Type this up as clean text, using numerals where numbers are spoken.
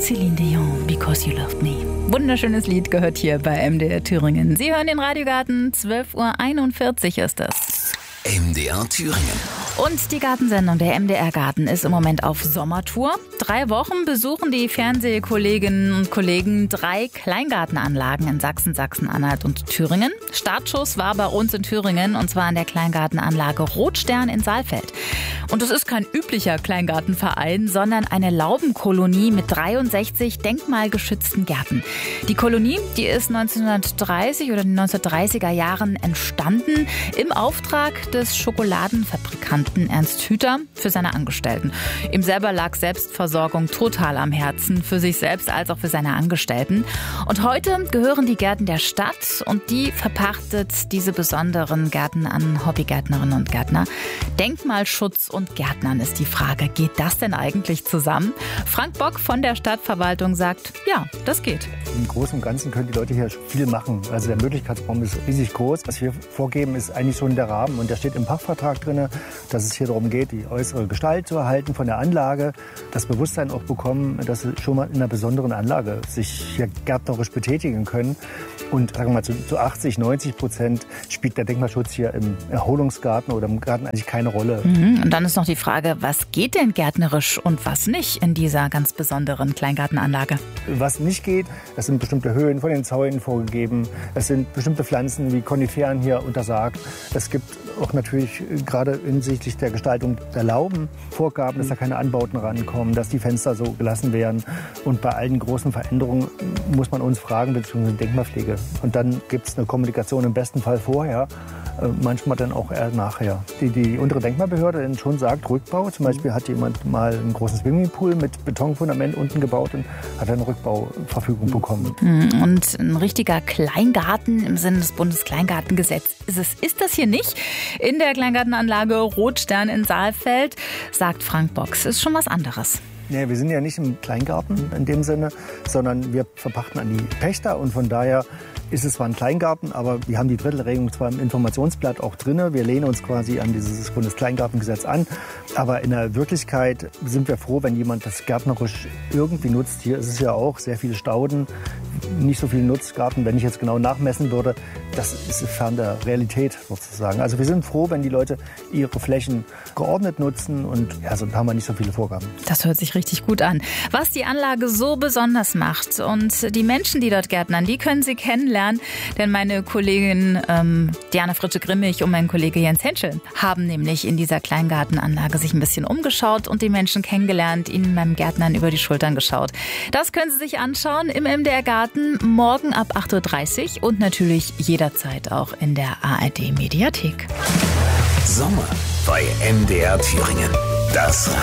Celine Dion, Because You Loved Me. Wunderschönes Lied gehört hier bei MDR Thüringen. Sie hören den Radiogarten, 12:41 Uhr ist das. MDR Thüringen. Und die Gartensendung, der MDR Garten, ist im Moment auf Sommertour. 3 Wochen besuchen die Fernsehkolleginnen und Kollegen 3 Kleingartenanlagen in Sachsen, Sachsen-Anhalt und Thüringen. Startschuss war bei uns in Thüringen, und zwar in der Kleingartenanlage Rotstern in Saalfeld. Und es ist kein üblicher Kleingartenverein, sondern eine Laubenkolonie mit 63 denkmalgeschützten Gärten. Die Kolonie, die ist 1930 oder in den 1930er Jahren entstanden im Auftrag des Schokoladenfabrikanten Ernst Hüther für seine Angestellten. Ihm selber lag Selbstversorgung total am Herzen, für sich selbst als auch für seine Angestellten. Und heute gehören die Gärten der Stadt, und die verpachtet diese besonderen Gärten an Hobbygärtnerinnen und Gärtner. Denkmalschutz und Gärtnern ist die Frage. Geht das denn eigentlich zusammen? Frank Bock von der Stadtverwaltung sagt, ja, das geht. Im Großen und Ganzen können die Leute hier viel machen. Also der Möglichkeitsraum ist riesig groß. Was wir vorgeben, ist eigentlich schon der Rahmen. Und der steht im Pachtvertrag drin, dass es hier darum geht, die äußere Gestalt zu erhalten von der Anlage. Das Bewusstsein auch bekommen, dass sie schon mal in einer besonderen Anlage sich hier gärtnerisch betätigen können. Und sagen wir mal, zu 80-90% spielt der Denkmalschutz hier im Erholungsgarten oder im Garten eigentlich keine Rolle. Und dann ist noch die Frage, was geht denn gärtnerisch und was nicht in dieser ganz besonderen Kleingartenanlage? Was nicht geht, das sind bestimmte Höhen von den Zäunen vorgegeben. Es sind bestimmte Pflanzen wie Koniferen hier untersagt. Es gibt auch natürlich gerade hinsichtlich der Gestaltung der Lauben Vorgaben, dass da keine Anbauten rankommen, dass die Fenster so gelassen werden. Und bei allen großen Veränderungen muss man uns fragen, beziehungsweise Denkmalpflege. Und dann gibt es eine Kommunikation im besten Fall vorher, manchmal dann auch eher nachher. Die untere Denkmalbehörde dann schon sagt, Rückbau. Zum Beispiel hat jemand mal einen großen Swimmingpool mit Betonfundament unten gebaut und hat eine Rückbauverfügung bekommen. Und ein richtiger Kleingarten im Sinne des Bundeskleingartengesetzes ist das hier nicht. In der Kleingartenanlage Rotstern in Saalfeld, sagt Frank Bock, ist schon was anderes. Nee, wir sind ja nicht im Kleingarten in dem Sinne, sondern wir verpachten an die Pächter, und von daher ist es zwar ein Kleingarten, aber wir haben die Drittelregelung zwar im Informationsblatt auch drin. Wir lehnen uns quasi an dieses Bundeskleingartengesetz an. Aber in der Wirklichkeit sind wir froh, wenn jemand das gärtnerisch irgendwie nutzt. Hier ist es ja auch sehr viele Stauden, nicht so viel Nutzgarten. Wenn ich jetzt genau nachmessen würde, das ist fern der Realität sozusagen. Also wir sind froh, wenn die Leute ihre Flächen geordnet nutzen, und ja, so haben wir nicht so viele Vorgaben. Das hört sich richtig gut an. Was die Anlage so besonders macht und die Menschen, die dort gärtnern, die können Sie kennenlernen. Denn meine Kollegin Diana Fritsche-Grimmig und mein Kollege Jens Henschel haben nämlich in dieser Kleingartenanlage sich ein bisschen umgeschaut und die Menschen kennengelernt, ihnen beim Gärtnern über die Schultern geschaut. Das können Sie sich anschauen im MDR Garten morgen ab 8:30 Uhr und natürlich jederzeit auch in der ARD Mediathek. Sommer bei MDR Thüringen. Das